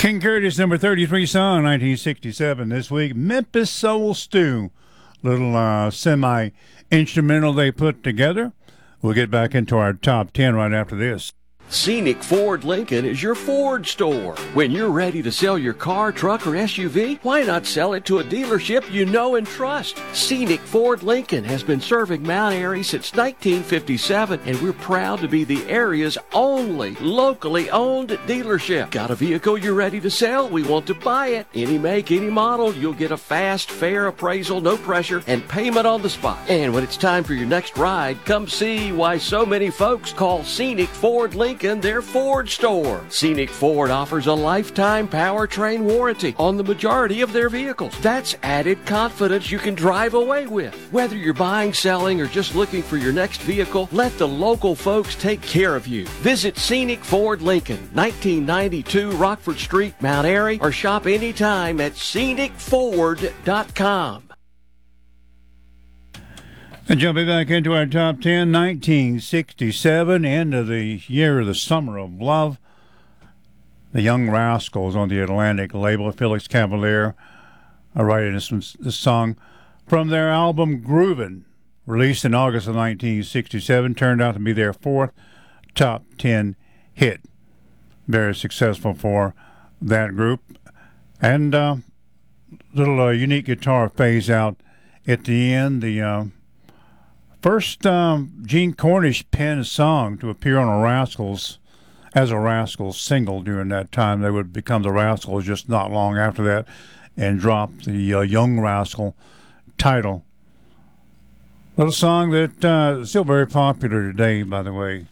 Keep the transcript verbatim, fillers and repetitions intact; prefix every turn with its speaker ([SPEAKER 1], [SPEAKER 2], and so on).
[SPEAKER 1] King Curtis, number thirty-three song, nineteen sixty-seven. This week, Memphis Soul Stew. Little uh, semi-instrumental they put together. We'll get back into our top ten right after this.
[SPEAKER 2] Scenic Ford Lincoln is your Ford store. When you're ready to sell your car, truck, or S U V, why not sell it to a dealership you know and trust? Scenic Ford Lincoln has been serving Mount Airy since nineteen fifty-seven, and we're proud to be the area's only locally owned dealership. Got a vehicle you're ready to sell? We want to buy it. Any make, any model, you'll get a fast, fair appraisal, no pressure, and payment on the spot. And when it's time for your next ride, come see why so many folks call Scenic Ford Lincoln their Ford store. Scenic Ford offers a lifetime powertrain warranty on the majority of their vehicles. That's added confidence you can drive away with. Whether you're buying, selling, or just looking for your next vehicle, let the local folks take care of you. Visit Scenic Ford Lincoln, nineteen ninety-two Rockford Street, Mount Airy, or shop anytime at scenic ford dot com.
[SPEAKER 1] And jumping back into our top ten, nineteen sixty-seven, end of the year of the Summer of Love. The Young Rascals on the Atlantic label, Felix Cavalier, are writing this, this song from their album Groovin', released in August of nineteen sixty-seven, turned out to be their fourth top ten hit. Very successful for that group. And uh, little uh, unique guitar phase out at the end. The uh, First um, Gene Cornish penned song to appear on a Rascals as a Rascals single during that time. They would become the Rascals just not long after that and drop the uh, Young Rascal title. Little song that uh, is still very popular today, by the way.